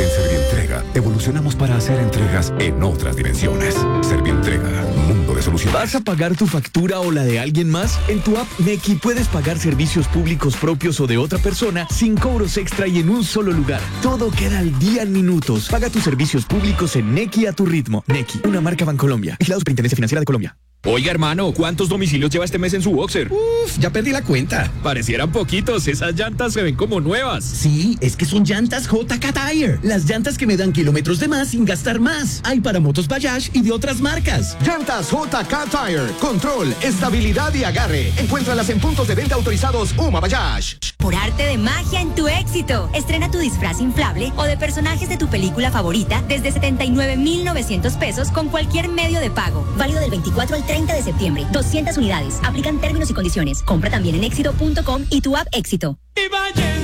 En Servientrega, evolucionamos para hacer entregas en otras dimensiones. Servientrega, mundo de soluciones. ¿Vas a pagar tu factura o la de alguien más? En tu app Nequi puedes pagar servicios públicos propios o de otra persona sin cobros extra y en un solo lugar. Todo queda al día en minutos. Paga tus servicios públicos en Nequi a tu ritmo. Nequi, una marca Bancolombia. Vigilado Superintendencia Financiera de Colombia. Oiga, hermano, ¿cuántos domicilios lleva este mes en su boxer? Ya perdí la cuenta. Parecieran poquitos, esas llantas se ven como nuevas. Sí, es que son llantas JK Tire. Las llantas que me dan kilómetros de más sin gastar más. Hay para motos Bayash y de otras marcas. Llantas JK Tire. Control, estabilidad y agarre. Encuéntralas en puntos de venta autorizados UMA Bayash. Por arte de magia en tu éxito. Estrena tu disfraz inflable o de personajes de tu película favorita desde 79,900 pesos con cualquier medio de pago. Válido del 24 al 30 de septiembre. 200 unidades. Aplican términos y condiciones. Compra también en éxito.com y tu app Éxito.